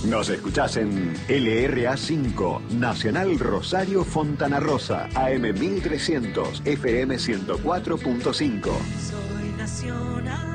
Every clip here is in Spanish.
Nos escuchás en LRA5, Nacional Rosario Fontana Rosa, AM 1300, FM 104.5. Soy nacional.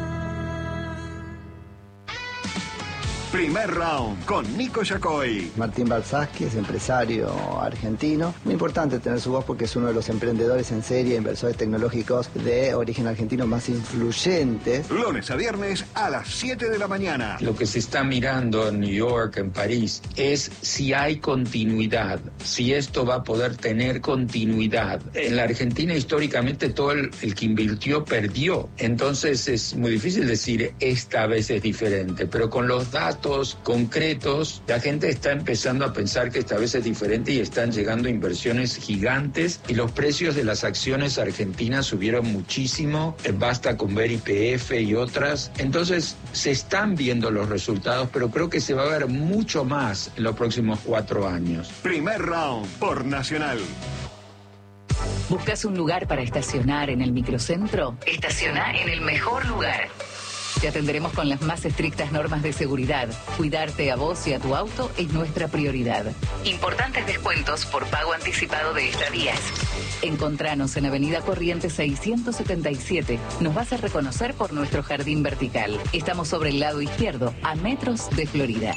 Primer round con Nico Yacoy. Martín Balsaski es empresario argentino. Muy importante tener su voz porque es uno de los emprendedores en serie, inversores tecnológicos de origen argentino más influyentes. Lunes a viernes a las 7 de la mañana. Lo que se está mirando en New York, en París, es si hay continuidad, si esto va a poder tener continuidad. En la Argentina históricamente todo el que invirtió perdió. Entonces es muy difícil decir esta vez es diferente, pero con los datos concretos, la gente está empezando a pensar que esta vez es diferente y están llegando inversiones gigantes y los precios de las acciones argentinas subieron muchísimo. Basta con ver YPF y otras. Entonces se están viendo los resultados, pero creo que se va a ver mucho más en los próximos 4 años. Primer round por Nacional. ¿Buscas un lugar para estacionar en el microcentro? Estaciona en el mejor lugar. Te atenderemos con las más estrictas normas de seguridad. Cuidarte a vos y a tu auto es nuestra prioridad. Importantes descuentos por pago anticipado de estadías. Encontranos en Avenida Corrientes 677. Nos vas a reconocer por nuestro jardín vertical. Estamos sobre el lado izquierdo, a metros de Florida.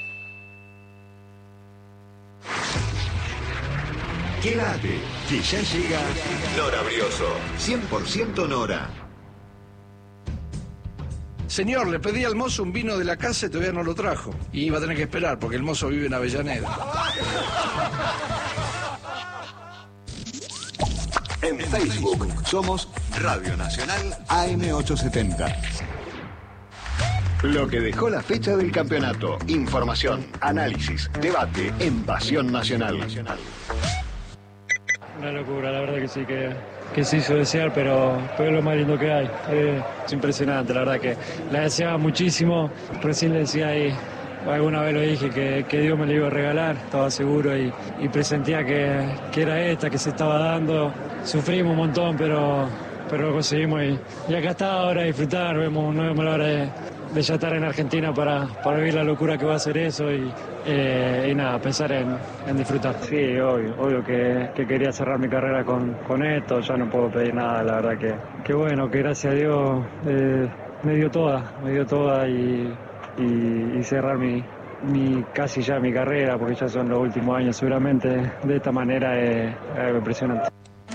Quédate, que ya llega Nora Brioso. 100% Nora. Señor, le pedí al mozo un vino de la casa y todavía no lo trajo. Y iba a tener que esperar porque el mozo vive en Avellaneda. En Facebook somos Radio Nacional AM870. Lo que dejó la fecha del campeonato. Información, análisis, debate en Pasión Nacional. Una locura, la verdad que sí, que se hizo desear, pero es lo más lindo que hay. Es impresionante, la verdad que la deseaba muchísimo. Recién le decía ahí, alguna vez lo dije, que Dios me lo iba a regalar, estaba seguro y presentía que era esta, que se estaba dando. Sufrimos un montón, pero lo conseguimos y acá está ahora a disfrutar. No vemos la hora de ya estar en Argentina para vivir la locura que va a ser eso y nada, pensar en disfrutar. Sí, obvio que quería cerrar mi carrera con esto, ya no puedo pedir nada, la verdad que bueno, que gracias a Dios me dio toda y cerrar casi ya mi carrera, porque ya son los últimos años seguramente, de esta manera es algo impresionante.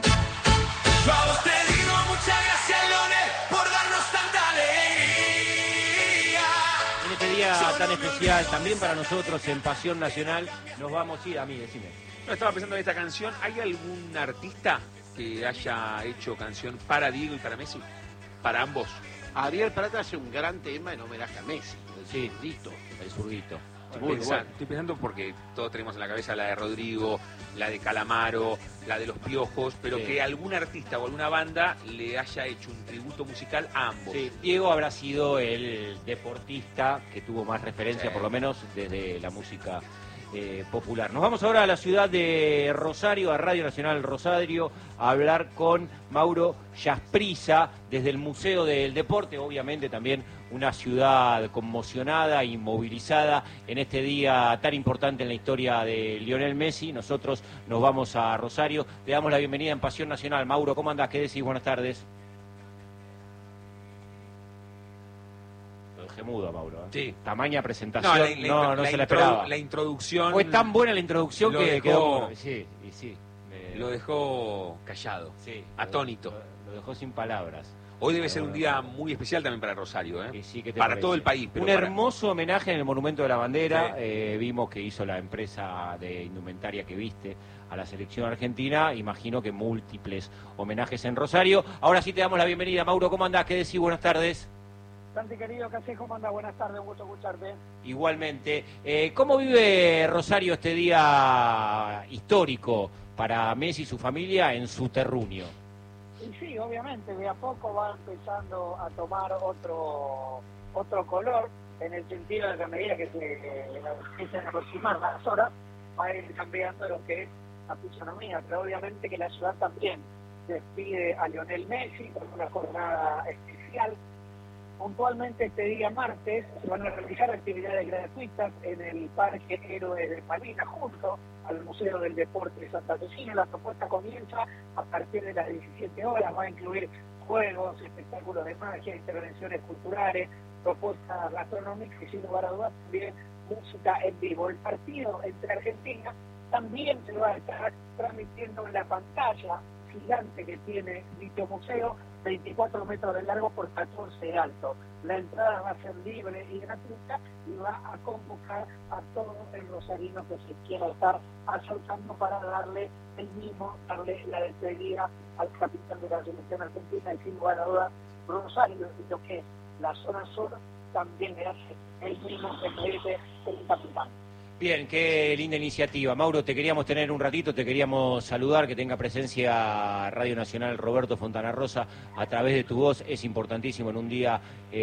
Tan especial también para nosotros en Pasión Nacional, nos vamos a ir a mí, decime. No, estaba pensando en esta canción. ¿Hay algún artista que haya hecho canción para Diego y para Messi? Para ambos. Ariel Plata hace un gran tema en homenaje a Messi, sí, el zurdito. Estoy pensando porque todos tenemos en la cabeza la de Rodrigo, la de Calamaro, la de Los Piojos, pero sí, que algún artista o alguna banda le haya hecho un tributo musical a ambos. Sí, Diego habrá sido el deportista que tuvo más referencia, sí, por lo menos desde la música popular. Nos vamos ahora a la ciudad de Rosario, a Radio Nacional Rosario, a hablar con Mauro Yasprisa desde el Museo del Deporte, obviamente también una ciudad conmocionada y movilizada en este día tan importante en la historia de Lionel Messi. Nosotros nos vamos a Rosario, le damos la bienvenida en Pasión Nacional. Mauro, ¿cómo andás? ¿Qué decís? Buenas tardes. Lo dejé mudo, Mauro. Sí. Tamaña presentación, no se la esperaba. La introducción... Fue tan buena la introducción que quedó... Sí. Lo dejó callado, sí, atónito. Lo dejó sin palabras. Hoy debe ser un día muy especial también para Rosario, ¿eh? Sí, ¿qué te para parece? todo el país. Pero un hermoso homenaje en el Monumento de la Bandera. Sí. Vimos que hizo la empresa de indumentaria que viste a la selección argentina. Imagino que múltiples homenajes en Rosario. Ahora sí te damos la bienvenida, Mauro. ¿Cómo andás? ¿Qué decís? Buenas tardes. Santi, querido, ¿qué haces? ¿Cómo andás? Buenas tardes, un gusto escucharte. Igualmente. ¿Cómo vive Rosario este día histórico para Messi y su familia en su terruño? Y sí, obviamente, de a poco va empezando a tomar otro color, en el sentido de que a medida que se empiezan a aproximar las horas, va a ir cambiando lo que es la fisonomía, pero obviamente que la ciudad también despide a Lionel Messi con una jornada especial. Puntualmente este día martes se van a realizar actividades gratuitas en el Parque Héroes de Malvinas, junto al Museo del Deporte de Santa Cecilia. La propuesta comienza a partir de las 17 horas, va a incluir juegos, espectáculos de magia, intervenciones culturales, propuestas gastronómicas y sin lugar a dudas también música en vivo. El partido entre Argentina también se va a estar transmitiendo en la pantalla gigante que tiene dicho museo, 24 metros de largo por 14 de alto. La entrada va a ser libre y gratuita y va a convocar a todo el rosarino que se quiera estar acercando para darle la despedida al capitán de la selección argentina, y sin lugar a dudas Rosario, y lo que es la zona sur también le hace el mismo que merece el capitán. Bien, qué linda iniciativa. Mauro, te queríamos tener un ratito, te queríamos saludar, que tenga presencia Radio Nacional Roberto Fontana Rosa a través de tu voz. Es importantísimo en un día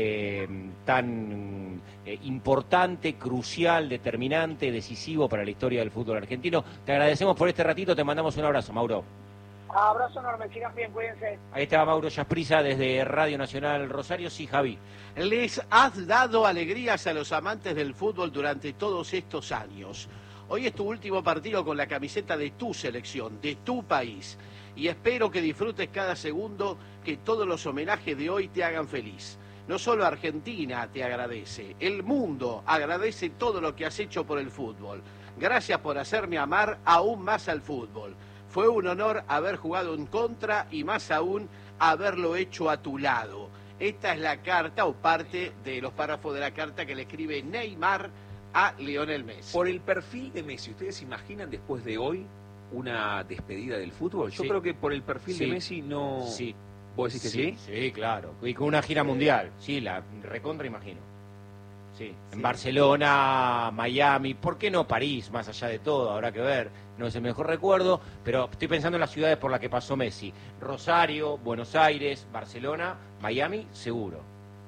tan importante, crucial, determinante, decisivo para la historia del fútbol argentino. Te agradecemos por este ratito, te mandamos un abrazo, Mauro. Abrazo enorme, sigan bien, cuídense. Ahí estaba Mauro Yasprisa desde Radio Nacional Rosario. Sí, Javi. Les has dado alegrías a los amantes del fútbol durante todos estos años. Hoy es tu último partido con la camiseta de tu selección, de tu país. Y espero que disfrutes cada segundo, que todos los homenajes de hoy te hagan feliz. No solo Argentina te agradece, el mundo agradece todo lo que has hecho por el fútbol. Gracias por hacerme amar aún más al fútbol. Fue un honor haber jugado en contra y más aún haberlo hecho a tu lado. Esta es la carta o parte de los párrafos de la carta que le escribe Neymar a Lionel Messi. Por el perfil de Messi, ¿ustedes se imaginan después de hoy una despedida del fútbol? Yo Sí. creo que por el perfil de Messi no... Sí. ¿Vos decís que sí? Sí, claro. Y con una gira mundial. Sí, la recontra imagino. Sí. En Barcelona, Miami, ¿por qué no París? Más allá de todo, habrá que ver. No es el mejor recuerdo, pero estoy pensando en las ciudades por las que pasó Messi. Rosario, Buenos Aires, Barcelona, Miami, seguro.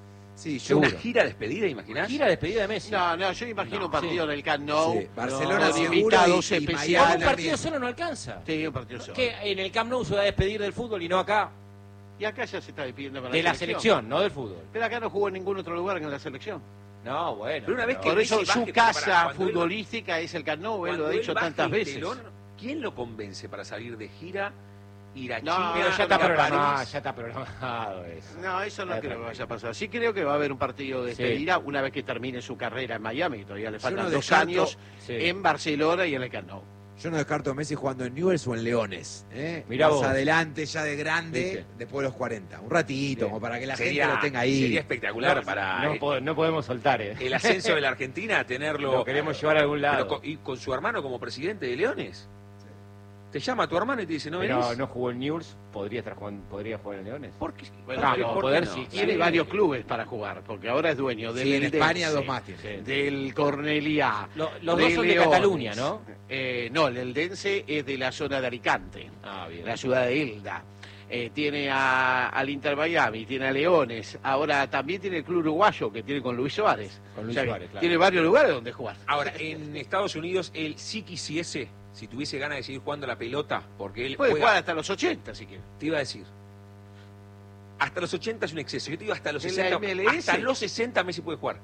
Sí, seguro. ¿Una gira despedida, imaginás? Gira despedida de Messi. No, yo imagino un partido en el Camp Nou. Sí, Barcelona con seguro invitados y especiales. Un partido solo no alcanza. Sí, un partido solo. Que en el Camp Nou se va a despedir del fútbol y no acá. Y acá ya se está despidiendo con De la selección, no del fútbol. Pero acá no jugó en ningún otro lugar que en la selección. No, bueno. Pero una vez que Por eso Messi su baje, casa cuando él- futbolística es el Camp Nou, él lo ha cuando dicho él baje tantas el veces. telón, ¿quién lo convence para salir de gira, ir a No, Chile, Pero ya ir está a programado, París? ya está programado eso. No, eso no Está creo que tranquilo. vaya a pasar. Sí creo que va a haber un partido de Sí. despedida una vez que termine su carrera en Miami, que todavía le faltan no 2 descarto- años, Sí. en Barcelona y en el Camp Nou. Yo no descarto a Messi jugando en Newell's o en Leones. Mirá Más vos. adelante, ya de grande, ¿Viste? después de los 40. Un ratito, Bien. como para que la Sería- gente lo tenga ahí. Sería espectacular para No podemos soltar, el ascenso de la Argentina, tenerlo... Lo queremos llevar a algún lado. Pero y con su hermano como presidente de Leones. Te llama tu hermano y te dice, ¿no Pero venís? no jugó en Newell's, podría jugar en Leones. ¿Por qué? Bueno, Ah, pero como ¿por poder qué no? sí. Tiene Sí. varios clubes para jugar, porque ahora es dueño del Sí, en España Eldense, 2 más tiene. Sí. del Corneliá. Los dos son de Leones. Cataluña, ¿no? No, el Eldense es de la zona de Alicante, Ah, bien. la ciudad de Hilda. Tiene al Inter Miami, tiene a Leones, ahora también tiene el club uruguayo que tiene con Luis Suárez. Con Luis O sea, Suárez, claro. Tiene varios lugares donde jugar. Ahora, en Estados Unidos, él sí quisiese, si tuviese ganas de seguir jugando la pelota, porque él Puede juega- jugar hasta los 80 si quiere. Te iba a decir, hasta los 80 es un exceso. Yo te digo hasta los En 60. la MLS. Hasta los 60 Messi puede jugar.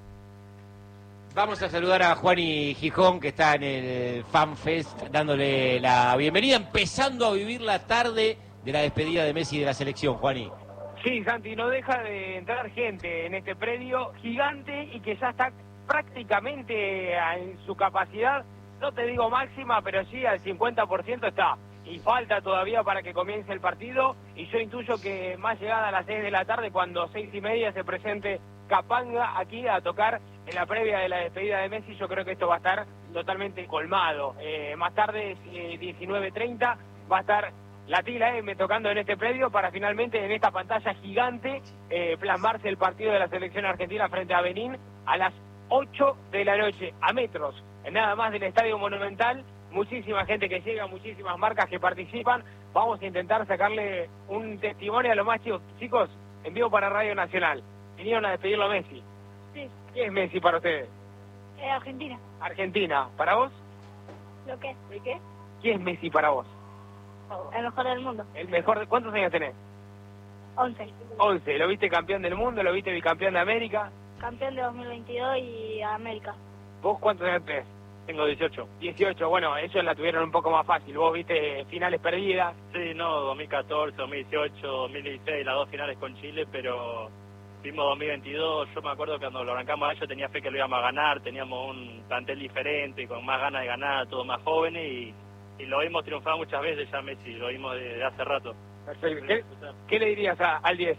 Vamos a saludar a Juani Gijón, que está en el Fan Fest, dándole la bienvenida, empezando a vivir la tarde de la despedida de Messi de la selección, Juani. Sí, Santi, no deja de entrar gente en este predio gigante y que ya está prácticamente en su capacidad, no te digo máxima, pero sí al 50% está. Y falta todavía para que comience el partido y yo intuyo que más llegada a las 6 de la tarde, cuando 6:30 se presente Capanga aquí a tocar en la previa de la despedida de Messi, yo creo que esto va a estar totalmente colmado. Más tarde, 19:30, va a estar la Tila M tocando en este predio para finalmente en esta pantalla gigante plasmarse el partido de la selección argentina frente a Benín a las 8 de la noche, a metros, nada más del Estadio Monumental. Muchísima gente que llega, muchísimas marcas que participan. Vamos a intentar sacarle un testimonio a los más chicos. Chicos, en vivo para Radio Nacional. Vinieron a despedirlo a Messi. Sí, ¿Qué es Messi para ustedes? Argentina. Argentina. ¿Para vos? ¿Lo qué? ¿Y qué? ¿Qué es Messi para vos? El mejor del mundo. El mejor de... ¿Cuántos años tenés? 11. 11. ¿Lo viste campeón del mundo? ¿Lo viste bicampeón de América? Campeón de 2022 y América. ¿Vos cuántos años tenés? Tengo 18. 18, bueno, ellos la tuvieron un poco más fácil. Vos viste finales perdidas. Sí, no, 2014, 2018, 2016, las dos finales con Chile, pero vimos 2022. Yo me acuerdo que cuando lo arrancamos a ellos tenía fe que lo íbamos a ganar, teníamos un plantel diferente, con más ganas de ganar, todos más jóvenes, y lo vimos triunfar muchas veces ya Messi, lo vimos de hace rato. Perfecto. ¿Qué le dirías al 10?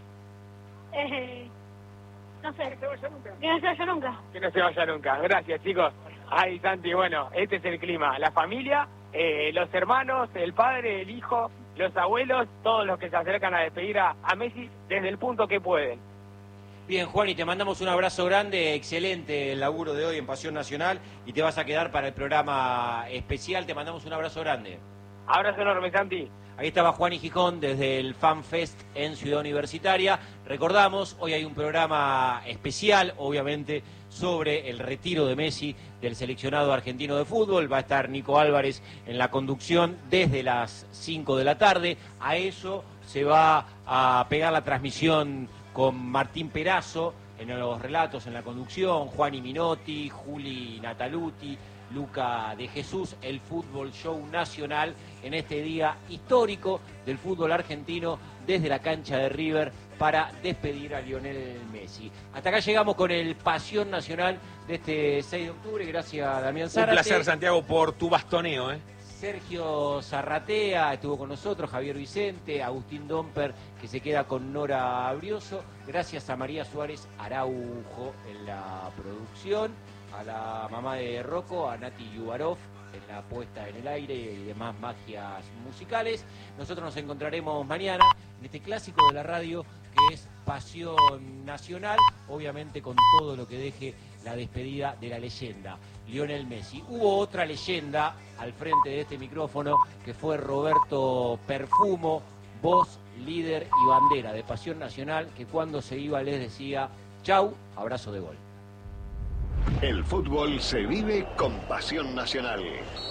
No sé. Que no se vaya nunca. Que no se vaya nunca. Que no se vaya nunca. Gracias, chicos. Ay, Santi, bueno, este es el clima. La familia, los hermanos, el padre, el hijo, los abuelos, todos los que se acercan a despedir a Messi desde el punto que pueden. Bien, Juan, y te mandamos un abrazo grande, excelente el laburo de hoy en Pasión Nacional, y te vas a quedar para el programa especial, te mandamos un abrazo grande. Abrazo enorme, Santi. Ahí estaba Juan y Gijón desde el Fan Fest en Ciudad Universitaria. Recordamos, hoy hay un programa especial, obviamente, sobre el retiro de Messi del seleccionado argentino de fútbol. Va a estar Nico Álvarez en la conducción desde las 5 de la tarde. A eso se va a pegar la transmisión con Martín Perazo en los relatos, en la conducción, Juan y Minotti, Juli Nataluti, Luca de Jesús, el Fútbol Show Nacional en este día histórico del fútbol argentino desde la cancha de River para despedir a Lionel Messi. Hasta acá llegamos con el Pasión Nacional de este 6 de octubre. Gracias, Damián Zárate. Un placer, Santiago, por tu bastoneo. Sergio Zarratea estuvo con nosotros, Javier Vicente, Agustín Domper, que se queda con Nora Brioso. Gracias a María Suárez Araujo en la producción, a la mamá de Rocco, a Nati Yubarov en la puesta en el aire y demás magias musicales. Nosotros nos encontraremos mañana en este clásico de la radio que es Pasión Nacional, obviamente con todo lo que deje la despedida de la leyenda Lionel Messi. Hubo otra leyenda al frente de este micrófono que fue Roberto Perfumo, voz, líder y bandera de Pasión Nacional, que cuando se iba les decía chau, abrazo de gol. El fútbol se vive con Pasión Nacional.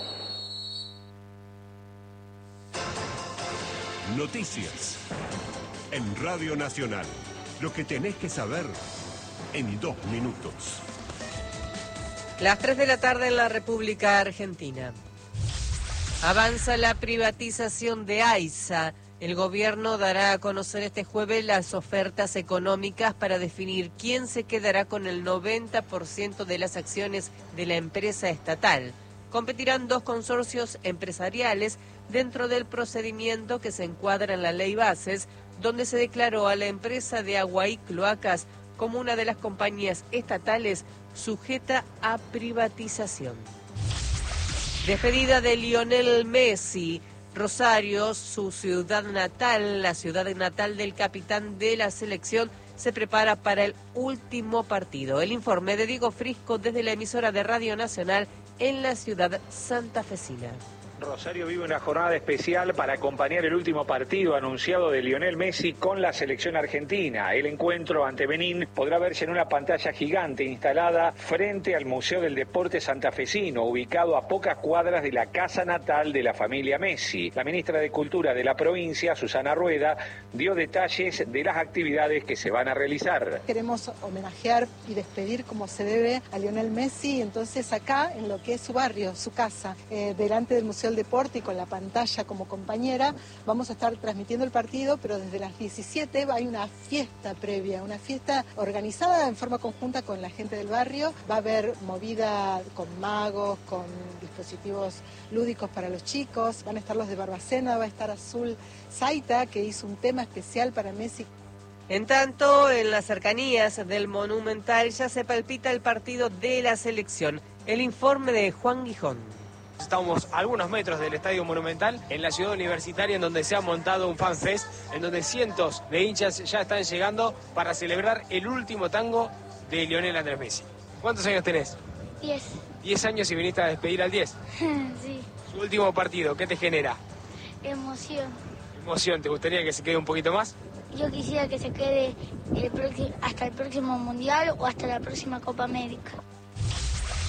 Noticias en Radio Nacional. Lo que tenés que saber en 2 minutos. Las 3 de la tarde en la República Argentina. Avanza la privatización de AISA. El gobierno dará a conocer este jueves las ofertas económicas para definir quién se quedará con el 90% de las acciones de la empresa estatal. Competirán 2 consorcios empresariales dentro del procedimiento que se encuadra en la Ley Bases, donde se declaró a la empresa de agua y cloacas como una de las compañías estatales sujeta a privatización. Despedida de Lionel Messi. Rosario, su ciudad natal, la ciudad natal del capitán de la selección, se prepara para el último partido. El informe de Diego Frisco desde la emisora de Radio Nacional en la ciudad santafesina. Rosario vive una jornada especial para acompañar el último partido anunciado de Lionel Messi con la selección argentina. El encuentro ante Benín podrá verse en una pantalla gigante instalada frente al Museo del Deporte Santafesino, ubicado a pocas cuadras de la casa natal de la familia Messi. La ministra de Cultura de la provincia, Susana Rueda, dio detalles de las actividades que se van a realizar. Queremos homenajear y despedir como se debe a Lionel Messi, entonces acá en lo que es su barrio, su casa, delante del Museo del Deporte y con la pantalla como compañera, vamos a estar transmitiendo el partido, pero desde las 17 hay una fiesta previa, una fiesta organizada en forma conjunta con la gente del barrio. Va a haber movida con magos, con dispositivos lúdicos para los chicos, van a estar los de Barbacena, va a estar Azul Zaita, que hizo un tema especial para Messi. En tanto, en las cercanías del Monumental ya se palpita el partido de la selección. El informe de Juan Gijón. Estamos a algunos metros del Estadio Monumental, en la ciudad universitaria, en donde se ha montado un fan fest, en donde cientos de hinchas ya están llegando para celebrar el último tango de Lionel Andrés Messi. ¿Cuántos años tenés? 10. 10 años y viniste a despedir al 10. Sí. Su último partido, ¿qué te genera? Emoción. Emoción, ¿te gustaría que se quede un poquito más? Yo quisiera que se quede hasta el próximo Mundial o hasta la próxima Copa América.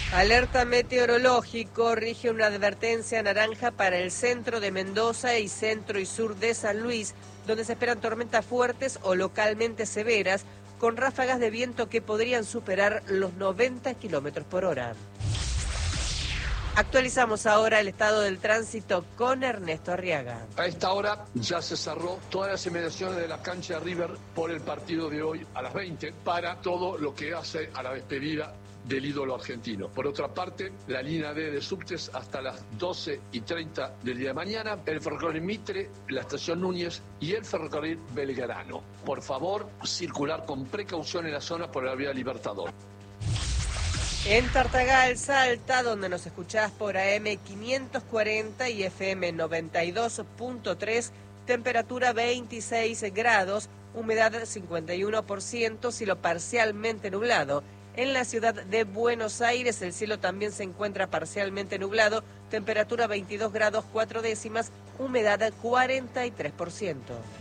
Alerta meteorológico, rige una advertencia naranja para el centro de Mendoza y centro y sur de San Luis, donde se esperan tormentas fuertes o localmente severas, con ráfagas de viento que podrían superar los 90 kilómetros por hora. Actualizamos ahora el estado del tránsito con Ernesto Arriaga. A esta hora ya se cerró todas las inmediaciones de la cancha de River por el partido de hoy a las 20 para todo lo que hace a la despedida del ídolo argentino. Por otra parte, la línea D de subtes hasta las 12:30 del día de mañana, el ferrocarril Mitre, la estación Núñez y el ferrocarril Belgrano. Por favor, circular con precaución en la zona por la vía Libertador. En Tartagal, Salta, donde nos escuchás por AM 540 y FM 92.3, temperatura 26 grados, humedad 51%, cielo parcialmente nublado. En la ciudad de Buenos Aires, el cielo también se encuentra parcialmente nublado, temperatura 22 grados 4 décimas, humedad 43%.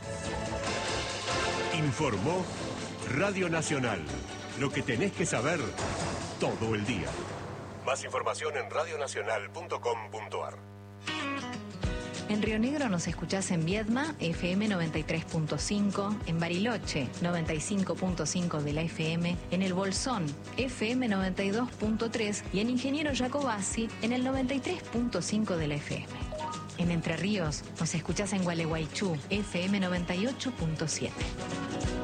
Informó Radio Nacional. Lo que tenés que saber todo el día. Más información en radionacional.com.ar. En Río Negro nos escuchás en Viedma, FM 93.5, en Bariloche, 95.5 de la FM, en El Bolsón, FM 92.3 y en Ingeniero Jacobasi, en el 93.5 de la FM. En Entre Ríos nos escuchás en Gualeguaychú, FM 98.7.